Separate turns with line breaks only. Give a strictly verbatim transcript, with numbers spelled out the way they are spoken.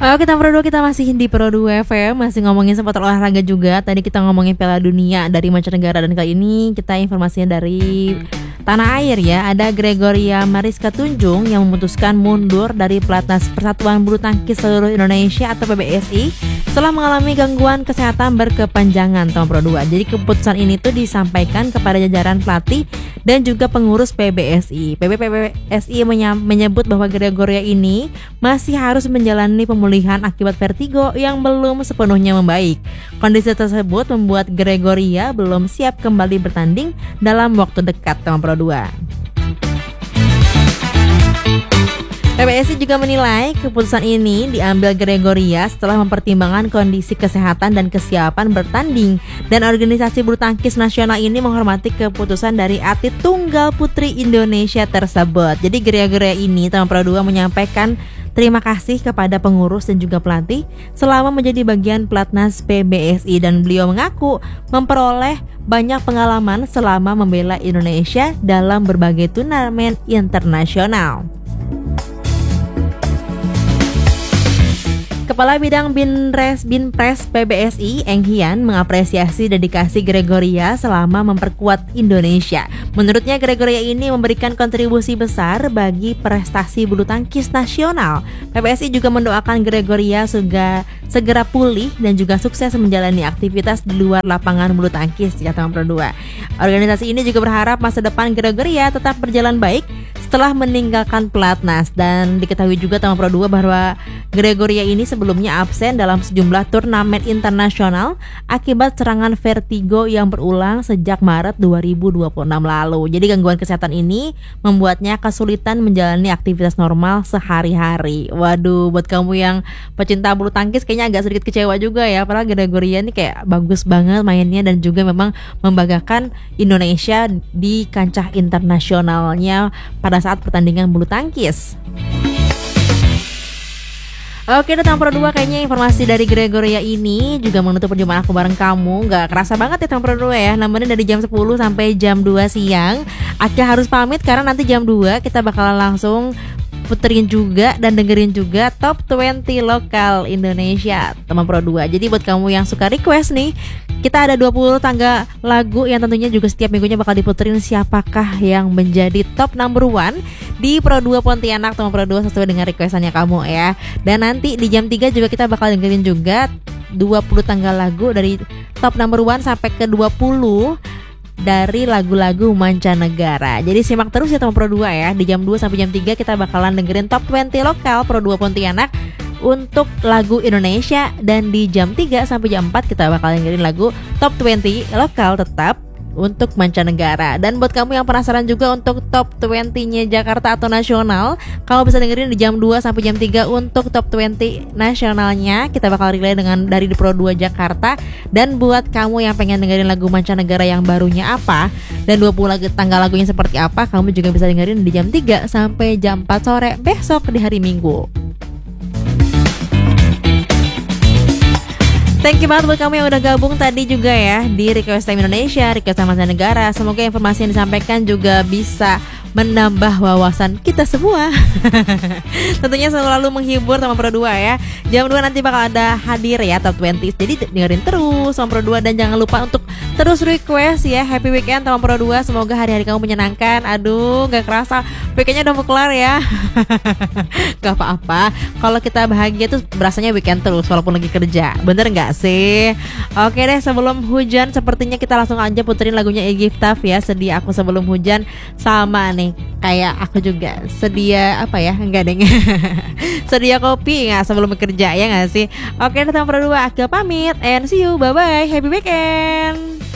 Oke, kita Pro dua, kita masih di Pro dua F M, masih ngomongin seputar olahraga juga. Tadi kita ngomongin Piala Dunia dari mancanegara, dan kali ini kita informasinya dari tanah air ya. Ada Gregoria Mariska Tunjung yang memutuskan mundur dari pelatnas Persatuan Bulu Tangkis Seluruh Indonesia atau P B S I setelah mengalami gangguan kesehatan berkepanjangan, teman Pro dua. Jadi keputusan ini tuh disampaikan kepada jajaran pelatih dan juga pengurus P B S I. P B P B S I menyebut bahwa Gregoria ini masih harus menjalani pemulihan akibat vertigo yang belum sepenuhnya membaik. Kondisi tersebut membuat Gregoria belum siap kembali bertanding dalam waktu dekat, teman Pro dua. P B S I juga menilai keputusan ini diambil Gregoria setelah mempertimbangkan kondisi kesehatan dan kesiapan bertanding, dan organisasi bulu tangkis nasional ini menghormati keputusan dari atlet tunggal putri Indonesia tersebut. Jadi Gregoria ini, teman Pro dua, menyampaikan terima kasih kepada pengurus dan juga pelatih selama menjadi bagian pelatnas P B S I, dan beliau mengaku memperoleh banyak pengalaman selama membela Indonesia dalam berbagai turnamen internasional. Kepala Bidang Binres Binpres P B S I, Eng Hian, mengapresiasi dedikasi Gregoria selama memperkuat Indonesia. Menurutnya, Gregoria ini memberikan kontribusi besar bagi prestasi bulu tangkis nasional. P B S I juga mendoakan Gregoria segera, segera pulih dan juga sukses menjalani aktivitas di luar lapangan bulu tangkis, kata Pro dua. Organisasi ini juga berharap masa depan Gregoria tetap berjalan baik setelah meninggalkan pelatnas, dan diketahui juga teman Pro dua bahwa Gregoria ini sebelumnya absen dalam sejumlah turnamen internasional akibat serangan vertigo yang berulang sejak Maret dua ribu dua puluh enam lalu. Jadi gangguan kesehatan ini membuatnya kesulitan menjalani aktivitas normal sehari-hari. Waduh, buat kamu yang pecinta bulu tangkis kayaknya agak sedikit kecewa juga ya, padahal Gregoria ini kayak bagus banget mainnya dan juga memang membanggakan Indonesia di kancah internasionalnya pada saat pertandingan bulu tangkis. Oke, datang Pro dua, kayaknya informasi dari Gregoria ini juga menutup perjumpaan aku bareng kamu. Gak kerasa banget ya teman Pro dua ya, namanya dari jam sepuluh sampai jam dua siang. Aki harus pamit karena nanti jam dua kita bakalan langsung puterin juga dan dengerin juga Top dua puluh lokal Indonesia, teman Pro dua. Jadi buat kamu yang suka request nih, kita ada dua puluh tangga lagu yang tentunya juga setiap minggunya bakal diputerin siapakah yang menjadi top number one di Pro dua Pontianak, teman Pro dua, sesuai dengan requestannya kamu ya. Dan nanti di jam tiga juga kita bakal dengerin juga dua puluh tangga lagu dari top number one sampai ke dua puluh dari lagu-lagu mancanegara. Jadi simak terus ya teman Pro dua ya. Di jam dua sampai jam tiga kita bakalan dengerin Top dua puluh lokal Pro dua Pontianak untuk lagu Indonesia, dan di jam tiga sampai jam empat kita bakal dengerin lagu Top dua puluh lokal tetap untuk mancanegara. Dan buat kamu yang penasaran juga untuk Top dua puluh-nya Jakarta atau nasional, kamu bisa dengerin di jam dua sampai jam tiga untuk Top dua puluh nasionalnya. Kita bakal relay dengan dari Pro dua Jakarta. Dan buat kamu yang pengen dengerin lagu mancanegara yang barunya apa dan dua puluh lagu, tanggal lagunya seperti apa, kamu juga bisa dengerin di jam tiga sampai jam empat sore besok di hari Minggu. Thank you banget buat kamu yang udah gabung tadi juga ya di Request Time Indonesia, Request Time Mancanegara. Semoga informasi yang disampaikan juga bisa menambah wawasan kita semua. Tentunya selalu menghibur sama Pro dua ya. Jam dua nanti bakal ada hadir ya Top dua puluh. Jadi dengerin terus sama Pro dua, dan jangan lupa untuk terus request ya. Happy weekend sama Pro dua. Semoga hari-hari kamu menyenangkan. Aduh, gak kerasa weekendnya udah mau kelar ya. Gak apa-apa, kalau kita bahagia tuh berasanya weekend terus walaupun lagi kerja. Bener gak sih? Oke deh, sebelum hujan sepertinya kita langsung aja puterin lagunya Egy Iftaf ya, Sedia Aku Sebelum Hujan. Sama nih, kayak aku juga sedia apa ya, enggak deng. Sedia kopi nggak sebelum bekerja, ya nggak sih? Oke, datang Pro dua, Akil pamit and see you, bye bye, happy weekend.